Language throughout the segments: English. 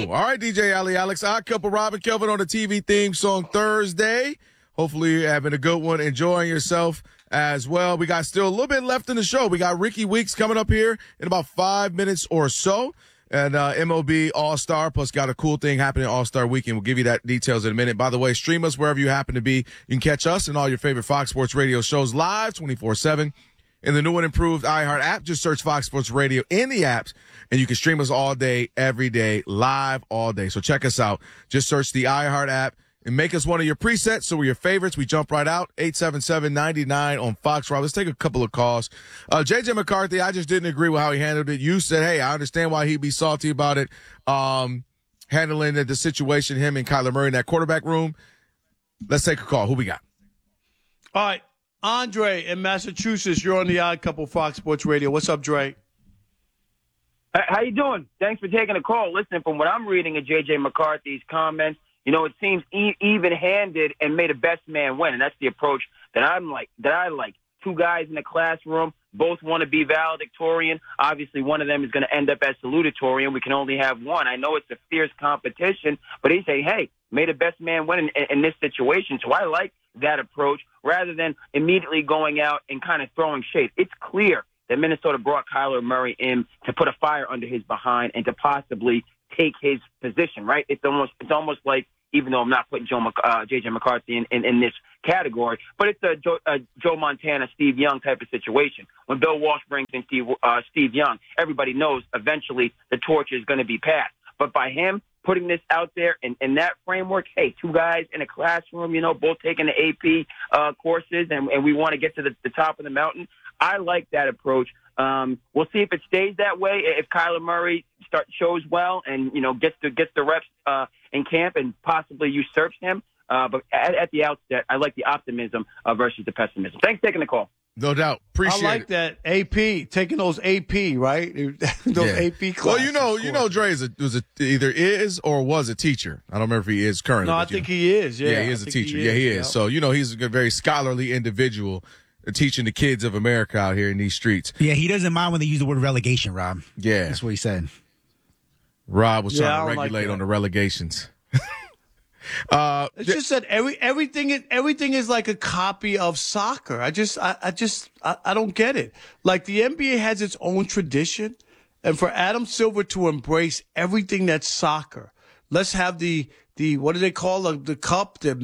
All right, DJ Ali, Alex, Odd Couple, Robin Kelvin on the TV theme song Thursday. Hopefully you're having a good one, enjoying yourself as well. We got still a little bit left in the show. We got Ricky Weeks coming up here in about 5 minutes or so. And MLB All-Star, plus got a cool thing happening All-Star Weekend. We'll give you that details in a minute. By the way, stream us wherever you happen to be. You can catch us and all your favorite Fox Sports Radio shows live 24/7 in the new and improved iHeart app. Just search Fox Sports Radio in the apps, and you can stream us all day, every day, live all day. So check us out. Just search the iHeart app and make us one of your presets so we're your favorites. We jump right out. 877-99 on Fox Rob. Let's take a couple of calls. J.J. McCarthy, I just didn't agree with how he handled it. You said, hey, I understand why he'd be salty about it, handling the situation, him and Kyler Murray in that quarterback room. Let's take a call. Who we got? All right. Andre in Massachusetts, you're on the Odd Couple Fox Sports Radio. What's up, Dre? How you doing? Thanks for taking the call. Listen, from what I'm reading of J.J. McCarthy's comments, it seems even-handed and made a best man win, and that's the approach that I like. Two guys in the classroom, both want to be valedictorian. Obviously, one of them is going to end up as salutatorian. We can only have one. I know it's a fierce competition, but he say, hey, made a best man win in this situation. So I like that approach rather than immediately going out and kind of throwing shade. It's clear that Minnesota brought Kyler Murray in to put a fire under his behind and to possibly take his position, right? It's almost like, even though I'm not putting J.J. McCarthy in this category, but it's a Joe Montana, Steve Young type of situation. When Bill Walsh brings in Steve Young, everybody knows eventually the torch is going to be passed. But by him putting this out there in that framework, hey, two guys in a classroom, both taking the AP courses, and we want to get to the top of the mountain, I like that approach. We'll see if it stays that way. If Kyler Murray shows well and gets the reps in camp and possibly usurps him, but at the outset, I like the optimism versus the pessimism. Thanks for taking the call. No doubt. Appreciate it. I like that AP, taking those AP, right? AP classes. Well, Dre either is or was a teacher. I don't remember if he is currently. No, I think he is. Yeah, he is a teacher. He is. So, he's a very scholarly individual teaching the kids of America out here in these streets. Yeah, he doesn't mind when they use the word relegation, Rob. Yeah. That's what he said. Rob was trying to regulate on the relegations. It's just that everything is like a copy of soccer. I don't get it. Like the NBA has its own tradition, and for Adam Silver to embrace everything that's soccer, let's have the what do they call the cup? The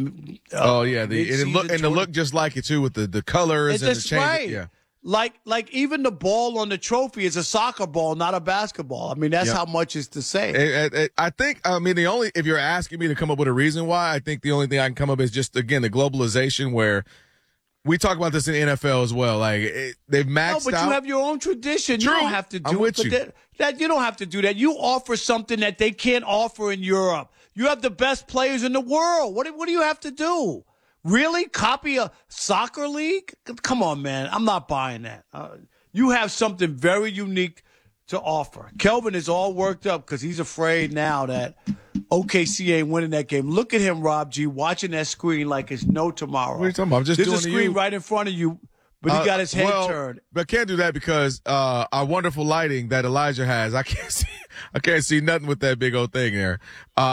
look just like it too with the colors and the change. Right. Yeah. Like even the ball on the trophy is a soccer ball, not a basketball. I mean, that's how much is to say. I think, if you're asking me to come up with a reason why, I think the only thing I can come up is just, again, the globalization where we talk about this in the NFL as well. Like, they've maxed out. No, but you have your own tradition. True. You don't have to do I'm with it. you. That you don't have to do that. You offer something that they can't offer in Europe. You have the best players in the world. What do you have to do? Really? Copy a soccer league? Come on, man. I'm not buying that. You have something very unique to offer. Kelvin is all worked up because he's afraid now that OKC ain't winning that game. Look at him, Rob G, watching that screen like it's no tomorrow. What are you talking about? I'm just There's doing a screen right in front of you, but he got his head turned. But can't do that because our wonderful lighting that Elijah has, I can't see nothing with that big old thing there.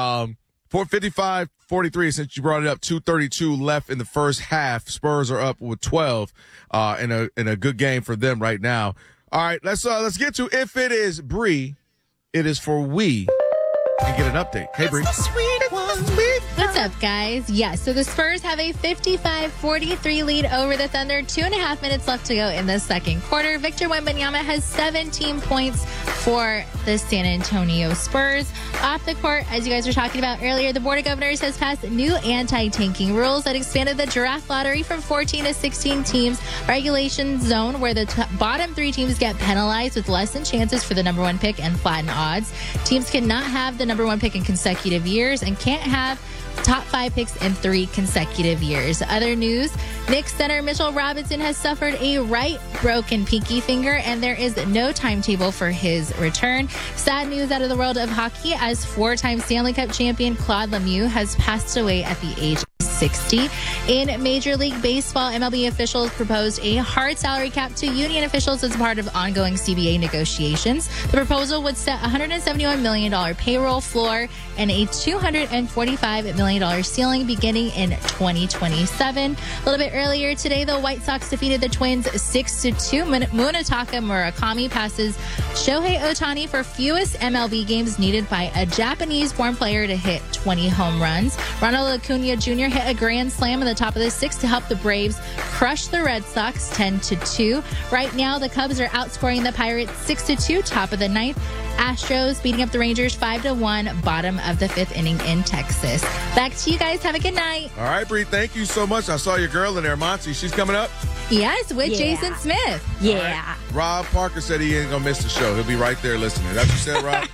4:55-43, since you brought it up, 2:32 left in the first half. Spurs are up with 12 in a good game for them right now. All right, let's get to If It Is Bree, It Is For We, and get an update. Hey, Bree. What's up, guys? Yes, so the Spurs have a 55-43 lead over the Thunder. 2.5 minutes left to go in the second quarter. Victor Wembanyama has 17 points for the San Antonio Spurs. Off the court, as you guys were talking about earlier, the Board of Governors has passed new anti-tanking rules that expanded the draft lottery from 14 to 16 teams. Regulation zone where the bottom 3 teams get penalized with lessened chances for the number 1 pick and flatten odds. Teams cannot have the number 1 pick in consecutive years and can't have top 5 picks in 3 consecutive years. Other news, Knicks center Mitchell Robinson has suffered a right broken pinky finger, and there is no timetable for his return. Sad news out of the world of hockey as 4-time Stanley Cup champion Claude Lemieux has passed away at the age of $1,060. In Major League Baseball, MLB officials proposed a hard salary cap to union officials as part of ongoing CBA negotiations. The proposal would set a $171 million payroll floor and a $245 million ceiling beginning in 2027. A little bit earlier today, the White Sox defeated the Twins 6-2. Munetaka Murakami passes Shohei Ohtani for fewest MLB games needed by a Japanese-born player to hit 20 home runs. Ronald Acuna Jr. hit a grand slam in the top of the sixth to help the Braves crush the Red Sox 10-2. Right now, the Cubs are outscoring the Pirates 6-2, top of the ninth. Astros beating up the Rangers 5-1, bottom of the fifth inning in Texas. Back to you guys. Have a good night. All right, Bree, thank you so much. I saw your girl in there, Monty. She's coming up? Yes, with Jason Smith. Yeah. Right. Rob Parker said he ain't going to miss the show. He'll be right there listening. That's what you said, Rob?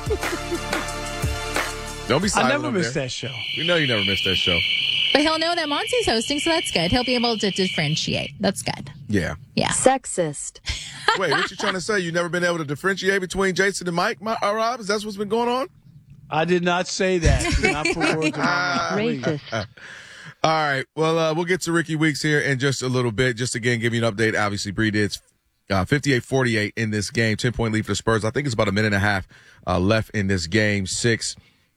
Don't be silent. I never missed that show. We know you never missed that show. But he'll know that Monty's hosting, so that's good. He'll be able to differentiate. That's good. Yeah. Yeah. Sexist. Wait, what you trying to say? You never been able to differentiate between Jason and Mike, Rob? Is that what's been going on? I did not say that. Not for words in my mouth, please. Racist. All right. Well, we'll get to Ricky Weeks here in just a little bit. Just again, give you an update. Obviously, Bree did 58-48 in this game. 10-point lead for the Spurs. I think it's about a minute and a half left in this game. 6.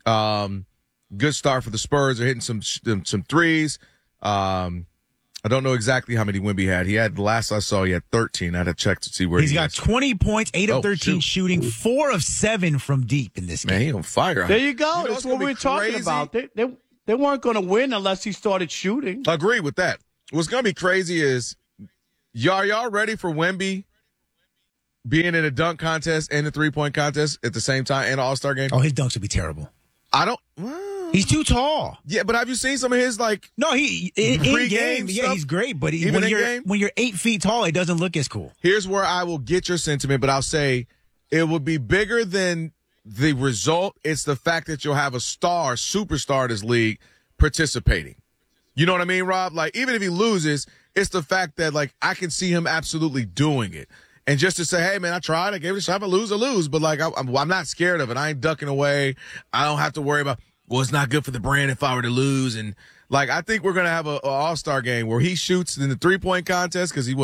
Good start for the Spurs. They're hitting some threes. I don't know exactly how many Wemby had. He had, last I saw, he had 13. I had to check to see where he's got 20 points, 8 of 13 shooting, 4 of 7 from deep in this game. Man, he on fire. There you go. That's what we were talking about. They weren't going to win unless he started shooting. Agree with that. What's going to be crazy is, y'all ready for Wemby being in a dunk contest and a three-point contest at the same time and an all-star game? Oh, his dunks would be terrible. I don't. He's too tall. Yeah, but have you seen some of his, like, No, in game, stuff? he's great, but Even when you're 8 feet tall, it doesn't look as cool. Here's where I will get your sentiment, but I'll say it would be bigger than the result. It's the fact that you'll have a superstar in this league participating. You know what I mean, Rob? Like, even if he loses, it's the fact that, like, I can see him absolutely doing it. And just to say, hey, man, I tried. I gave it a shot. If I lose. But, like, I'm not scared of it. I ain't ducking away. I don't have to worry about, well, it's not good for the brand if I were to lose. And, like, I think we're going to have an all-star game where he shoots in the three-point contest because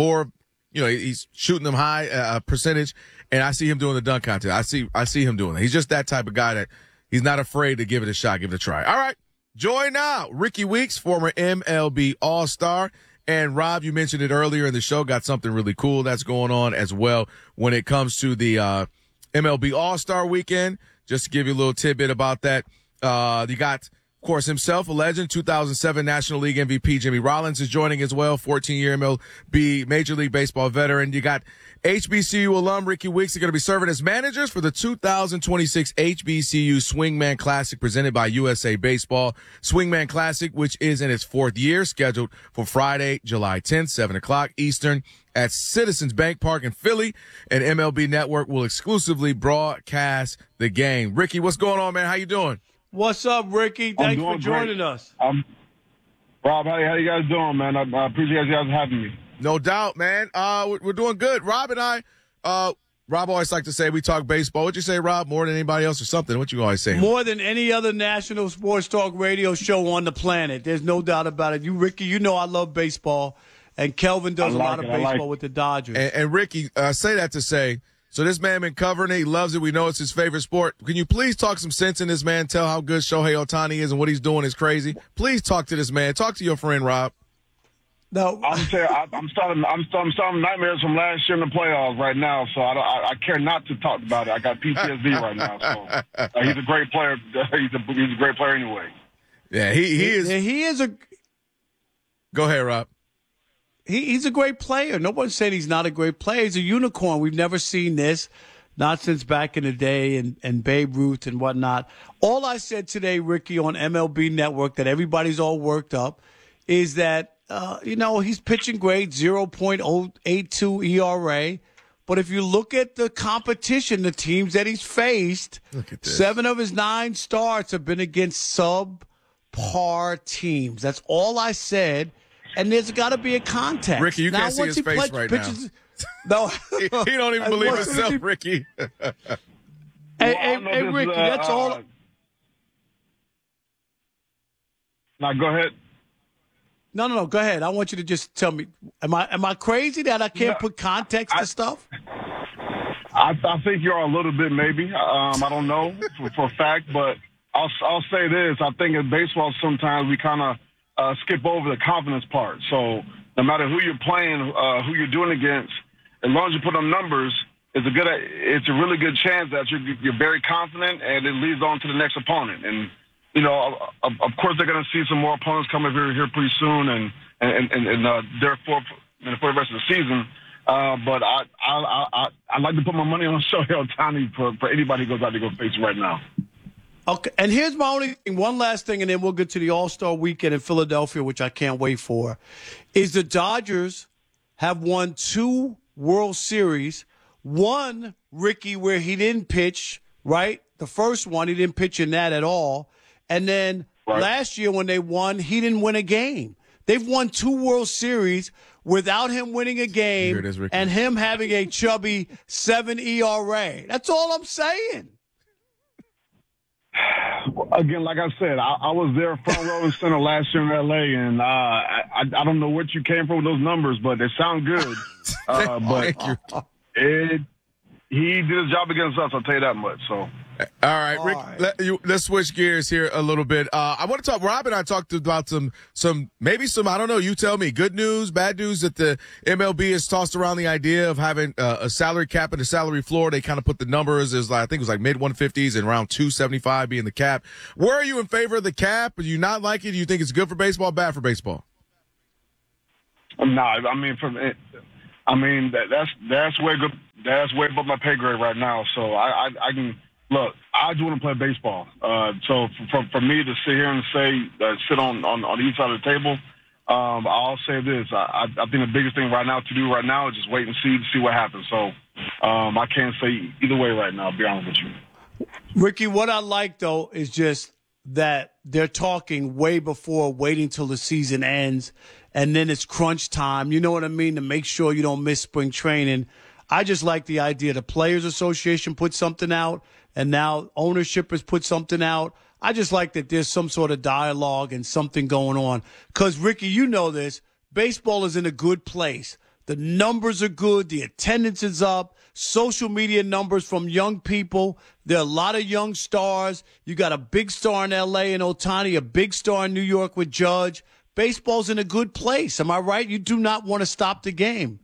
he's shooting them high percentage. And I see him doing the dunk contest. I see him doing that. He's just that type of guy that he's not afraid to give it a shot, give it a try. All right. Join now. Ricky Weeks, former MLB All-Star. And Rob, you mentioned it earlier in the show, got something really cool that's going on as well when it comes to the MLB All-Star Weekend. Just to give you a little tidbit about that, you got, of course, himself, a legend, 2007 National League MVP Jimmy Rollins is joining as well, 14-year MLB Major League Baseball veteran. You got HBCU alum Ricky Weeks are going to be serving as managers for the 2026 HBCU Swingman Classic presented by USA Baseball. Swingman Classic, which is in its 4th year, scheduled for Friday, July 10th, 7 o'clock Eastern at Citizens Bank Park in Philly. And MLB Network will exclusively broadcast the game. Ricky, what's going on, man? How you doing? What's up, Ricky? Thanks for joining us. Rob, how you guys doing, man? I appreciate you guys having me. No doubt, man. We're doing good. Rob and I, Rob always like to say we talk baseball. What'd you say, Rob? More than anybody else or something? What you always say? More than any other national sports talk radio show on the planet. There's no doubt about it. You, Ricky, you know I love baseball, and Kelvin does a lot of baseball with the Dodgers. And Ricky, say that to say, so this man been covering it. He loves it. We know it's his favorite sport. Can you please talk some sense in this man? Tell how good Shohei Ohtani is and what he's doing is crazy. Please talk to this man. Talk to your friend, Rob. No, I'm starting nightmares from last year in the playoffs right now, so I care not to talk about it. I got PTSD right now. So he's a great player. He's a great player anyway. Yeah, he is. He is a. Go ahead, Rob. He's a great player. No one said he's not a great player. He's a unicorn. We've never seen this, not since back in the day and Babe Ruth and whatnot. All I said today, Ricky, on MLB Network, that everybody's all worked up, is that, he's pitching great, 0.082 ERA. But if you look at the competition, the teams that he's faced, 7 of his 9 starts have been against subpar teams. That's all I said. And there's got to be a context. Ricky, you can't see his face right now. No. he don't even believe himself, Ricky. Hey, Ricky, that's all. Now, go ahead. No. Go ahead. I want you to just tell me. Am I crazy that I can't put context to stuff? I think you are a little bit, maybe. I don't know for a fact, but I'll say this. I think in baseball sometimes we kind of skip over the confidence part. So no matter who you're playing, who you're doing against, as long as you put on numbers, it's a really good chance that you're very confident, and it leads on to the next opponent. And you know, of course, they're going to see some more opponents coming here pretty soon, and therefore for the rest of the season. But I like to put my money on Shohei Ohtani for anybody who goes out to go face right now. Okay, and here's my only thing, one last thing, and then we'll get to the All-Star Weekend in Philadelphia, which I can't wait for, is the Dodgers have won 2 World Series. One, Ricky, where he didn't pitch, right? The first one, he didn't pitch in that at all. And then last year when they won, he didn't win a game. They've won 2 World Series without him winning a game and him having a chubby 7 ERA. That's all I'm saying. Again, like I said, I was there front row and center last year in L.A., and I don't know what you came from with those numbers, but they sound good. But he did his job against us, I'll tell you that much. So. All right, Rick, let's switch gears here a little bit. I want to talk, Rob and I talked about some, I don't know, you tell me, good news, bad news that the MLB has tossed around the idea of having a salary cap and a salary floor. They kind of put the numbers as I think it was like mid 150s and around 275 being the cap. Where are you in favor of the cap? Do you not like it? Do you think it's good for baseball, bad for baseball? No, I mean, that's way good. That's way above my pay grade right now. So I can. Look, I do want to play baseball. So for me to sit here and sit on the east side of the table, I'll say this. I think the biggest thing to do right now is just wait and see what happens. So I can't say either way right now, I'll be honest with you. Ricky, what I like, though, is just that they're talking way before waiting till the season ends, and then it's crunch time. You know what I mean? To make sure you don't miss spring training. I just like the idea the Players Association put something out, and now ownership has put something out. I just like that there's some sort of dialogue and something going on. Because, Ricky, you know this. Baseball is in a good place. The numbers are good. The attendance is up. Social media numbers from young people. There are a lot of young stars. You got a big star in L.A. in Ohtani, a big star in New York with Judge. Baseball's in a good place. Am I right? You do not want to stop the game.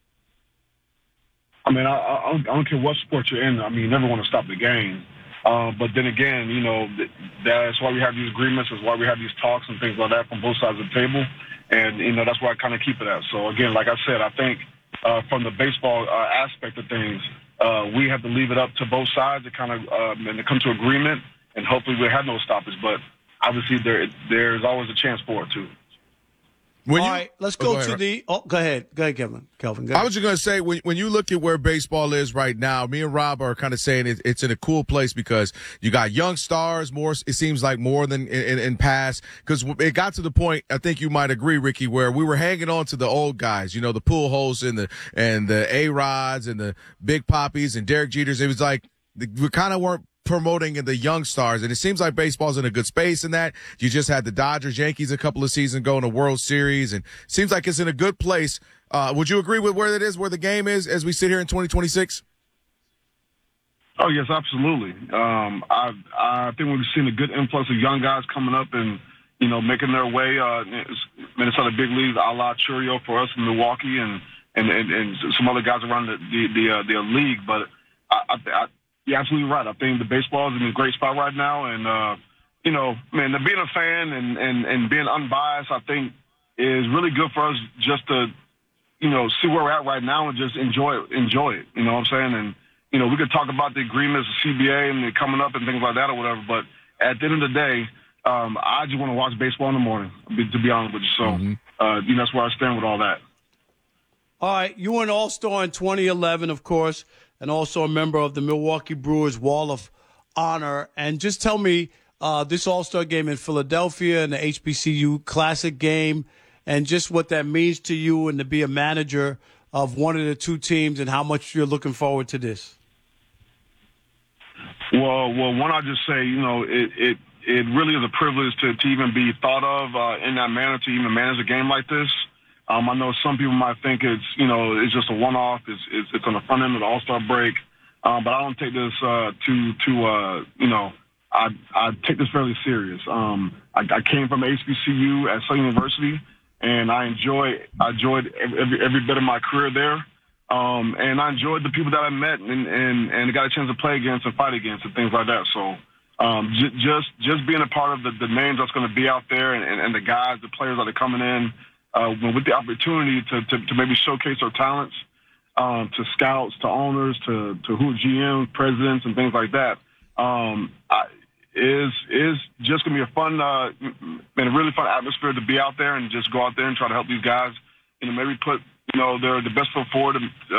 I mean, I don't care what sport you're in. I mean, you never want to stop the game. But then again, you know, that's why we have these agreements. That's why we have these talks and things like that from both sides of the table. And, you know, that's where I kind of keep it at. So, again, like I said, I think from the baseball aspect of things, we have to leave it up to both sides to kind of and to come to agreement. And hopefully we'll have no stoppage. But obviously there's always a chance for it, too. All right, let's go to the – go ahead, Kelvin. Go ahead. I was just going to say, when you look at where baseball is right now, me and Rob are kind of saying it's in a cool place because you got young stars, more. It seems like more than in past, because it got to the point, I think you might agree, Ricky, where we were hanging on to the old guys, you know, the Pujols and the A-Rods and the Big Poppies and Derek Jeters. It was like we kind of weren't promoting the young stars, and it seems like baseball's in a good space in that. You just had the Dodgers, Yankees a couple of seasons ago in a World Series, and it seems like it's in a good place. Would you agree with where it is, where the game is as we sit here in 2026? Oh, yes, absolutely. I think we've seen a good influx of young guys coming up and, you know, making their way. Minnesota big leagues, a la Churio for us in Milwaukee and some other guys around the league. But you're absolutely right. I think the baseball is in a great spot right now. And, you know, man, being a fan and being unbiased, I think, is really good for us just to, you know, see where we're at right now and just enjoy it. You know what I'm saying? And, you know, we could talk about the agreements, the CBA, and the coming up and things like that or whatever. But at the end of the day, I just want to watch baseball in the morning, to be honest with you. So, you know, that's where I stand with all that. All right. You were an All-Star in 2011, of course, and also a member of the Milwaukee Brewers Wall of Honor. And just tell me this All-Star game in Philadelphia and the HBCU Classic game and just what that means to you and to be a manager of one of the two teams and how much you're looking forward to this. Well, one, I'll just say, you know, it really is a privilege to even be thought of in that manner, to even manage a game like this. I know some people might think it's just a one-off. It's on the front end of the All-Star break, but I don't take this I take this fairly serious. I came from HBCU at Southern University, and I enjoyed every bit of my career there. And I enjoyed the people that I met and got a chance to play against and fight against and things like that. So just being a part of the names that's going to be out there and the guys, the players that are coming in with the opportunity to maybe showcase their talents to scouts, to owners, to who GMs, presidents, and things like that. Is just going to be a fun and a really fun atmosphere to be out there and just go out there and try to help these guys, maybe put the best foot forward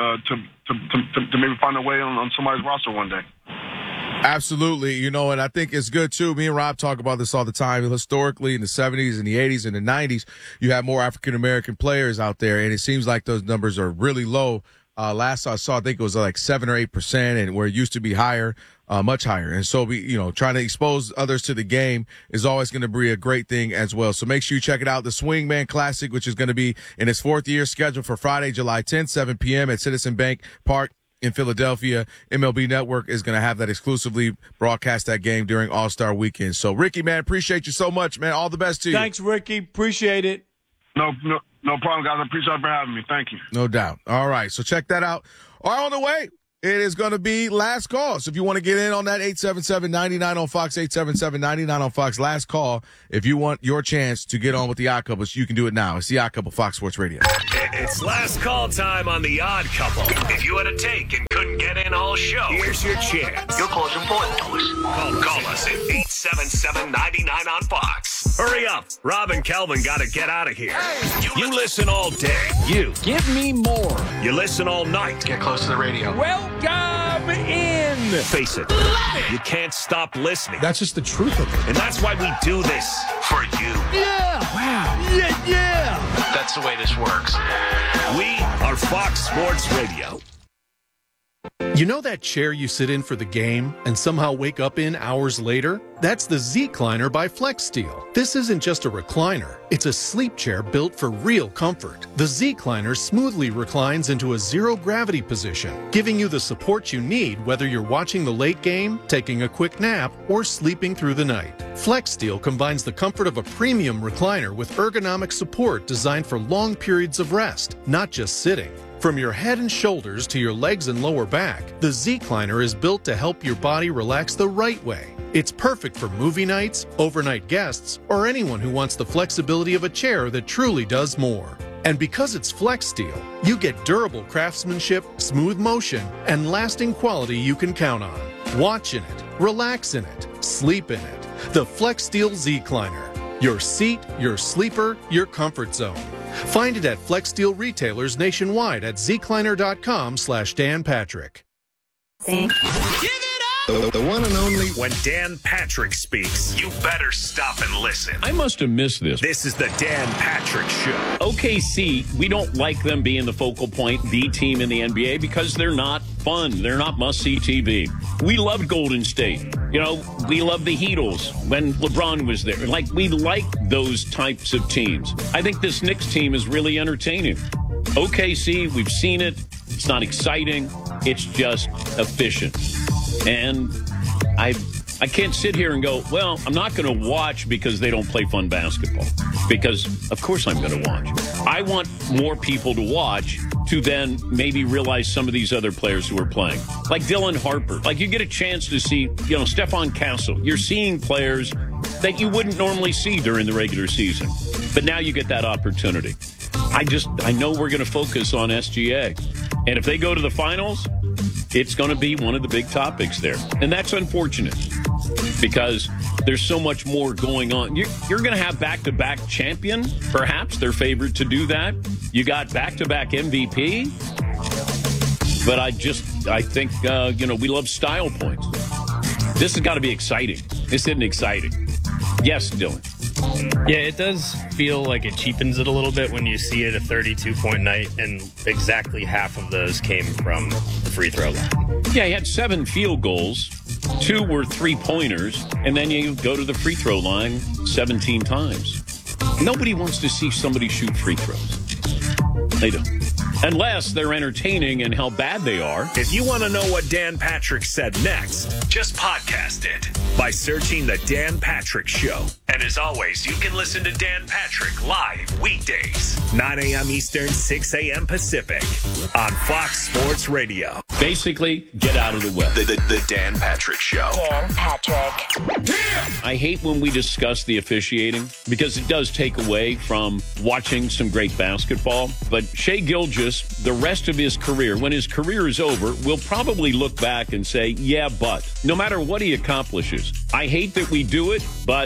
to maybe find a way on somebody's roster one day. Absolutely, and I think it's good too. Me and Rob talk about this all the time. Historically, in the 70s and the 80s and the 90s, you had more African American players out there, and it seems like those numbers are really low. Last I saw, I think it was like 7 or 8%, and where it used to be higher, much higher. And so, trying to expose others to the game is always going to be a great thing as well. So make sure you check it out. The Swingman Classic, which is going to be in its 4th year, scheduled for Friday, July 10th, 7 p.m. at Citizen Bank Park in Philadelphia. MLB Network is going to have that exclusively broadcast that game during All-Star Weekend. So, Ricky, man, appreciate you so much, man. All the best to you. Thanks, Ricky. Appreciate it. No problem, guys. I appreciate you for having me. Thank you. No doubt. All right, so check that out. All right, on the way, it is going to be Last Call. So if you want to get in on that, 877-99 on Fox, 877-99 on Fox. Last call. If you want your chance to get on with the Odd Couple, you can do it now. It's the Odd Couple, Fox Sports Radio. It's Last Call time on the Odd Couple. If you had a take and couldn't get in all show, here's your chance. Your call's important to us. Call us at 877-99 on Fox. Hurry up. Rob and Kelvin got to get out of here. You listen all day. You. Give me more. You listen all night. Get close to the radio. Welcome in. Face it. You can't stop listening. That's just the truth of it. And that's why we do this for you. Yeah. Wow. Yeah. That's the way this works. We are Fox Sports Radio. You know that chair you sit in for the game and somehow wake up in hours later? That's the Z-Cliner by FlexSteel. This isn't just a recliner. It's a sleep chair built for real comfort. The Z-Cliner smoothly reclines into a zero-gravity position, giving you the support you need whether you're watching the late game, taking a quick nap, or sleeping through the night. FlexSteel combines the comfort of a premium recliner with ergonomic support designed for long periods of rest, not just sitting. From your head and shoulders to your legs and lower back, the Z-Cliner is built to help your body relax the right way. It's perfect for movie nights, overnight guests, or anyone who wants the flexibility of a chair that truly does more. And because it's FlexSteel, you get durable craftsmanship, smooth motion, and lasting quality you can count on. Watch in it, relax in it, sleep in it. The FlexSteel Z-Cliner. Your seat, your sleeper, your comfort zone. Find it at FlexSteel retailers nationwide at zcliner.com/Dan Patrick. The one and only. When Dan Patrick speaks, you better stop and listen. I must have missed this. This is the Dan Patrick Show. OKC, we don't like them being the focal point, the team in the NBA, because they're not fun. They're not must-see TV. We loved Golden State. We loved the Heatles when LeBron was there. We like those types of teams. I think this Knicks team is really entertaining. OKC, we've seen it. It's not exciting. It's just efficient. And I can't sit here and go, well, I'm not going to watch because they don't play fun basketball. Because, of course, I'm going to watch. I want more people to watch to then maybe realize some of these other players who are playing. Like Dylan Harper. You get a chance to see, Stephon Castle. You're seeing players that you wouldn't normally see during the regular season. But now you get that opportunity. I know we're going to focus on SGA. And if they go to the finals, it's going to be one of the big topics there. And that's unfortunate because there's so much more going on. You're going to have back-to-back champion, perhaps. They're favored to do that. You got back-to-back MVP. But I think, we love style points. This has got to be exciting. This isn't exciting. Yes, Dylan. Yeah, it does feel like it cheapens it a little bit when you see it a 32-point night, and exactly half of those came from the free throw line. Yeah, he had 7 field goals, 2 were three-pointers, and then you go to the free throw line 17 times. Nobody wants to see somebody shoot free throws. They don't. Unless they're entertaining and how bad they are. If you want to know what Dan Patrick said next, just podcast it by searching The Dan Patrick Show. And as always, you can listen to Dan Patrick live weekdays, 9 a.m. Eastern, 6 a.m. Pacific on Fox Sports Radio. Basically, get out of the way. The Dan Patrick Show. Dan Patrick. I hate when we discuss the officiating because it does take away from watching some great basketball. But Shai Gilgeous, the rest of his career, when his career is over, will probably look back and say, yeah, but no matter what he accomplishes. I hate that we do it, but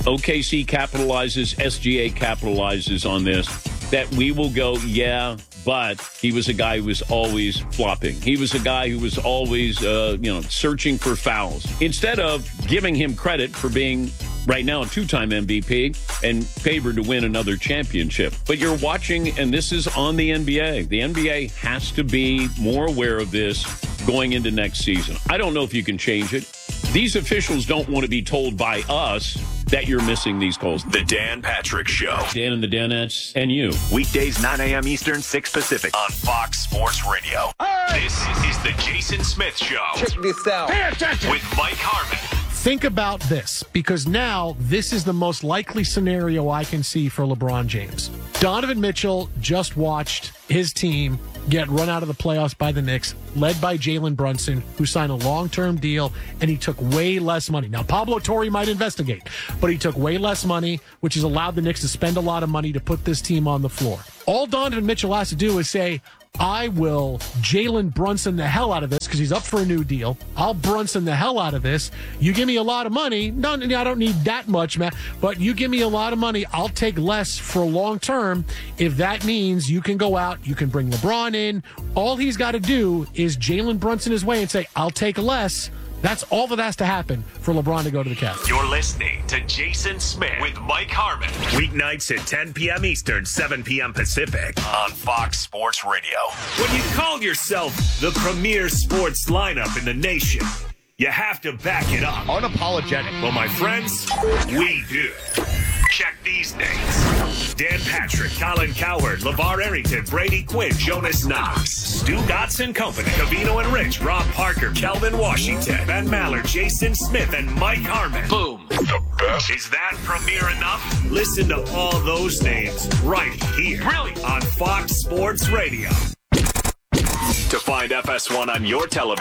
OKC capitalizes, SGA capitalizes on this, that we will go, yeah, but he was a guy who was always flopping. He was a guy who was always, searching for fouls. Instead of giving him credit for being right now a 2-time MVP and favored to win another championship. But you're watching, and this is on the NBA. The NBA has to be more aware of this going into next season. I don't know if you can change it. These officials don't want to be told by us that you're missing these calls. The Dan Patrick Show. Dan and the Danettes and you. Weekdays, 9 a.m. Eastern, 6 Pacific on Fox Sports Radio. Hey! This is the Jason Smith Show. Check this out. Pay attention. With Mike Harmon. Think about this, because now this is the most likely scenario I can see for LeBron James. Donovan Mitchell just watched his team get run out of the playoffs by the Knicks, led by Jalen Brunson, who signed a long-term deal, and he took way less money. Now, Pablo Torre might investigate, but he took way less money, which has allowed the Knicks to spend a lot of money to put this team on the floor. All Donovan Mitchell has to do is say, I will Jalen Brunson the hell out of this because he's up for a new deal. I'll Brunson the hell out of this. You give me a lot of money. No, I don't need that much, man. But you give me a lot of money. I'll take less for long term. If that means you can go out, you can bring LeBron in. All he's got to do is Jalen Brunson his way and say, I'll take less. That's all that has to happen for LeBron to go to the Cavs. You're listening to Jason Smith with Mike Harmon. Weeknights at 10 p.m. Eastern, 7 p.m. Pacific on Fox Sports Radio. When you call yourself the premier sports lineup in the nation, you have to back it up. Unapologetic. Well, my friends, we do. Check these names. Dan Patrick, Colin Cowherd, LeVar Arrington, Brady Quinn, Jonas Knox, Stu Dotson Company, Cavino and Rich, Rob Parker, Kelvin Washington, Ben Maller, Jason Smith, and Mike Harmon. Boom. The best. Is that premier enough? Listen to all those names right here. Really? On Fox Sports Radio. To find FS1 on your television,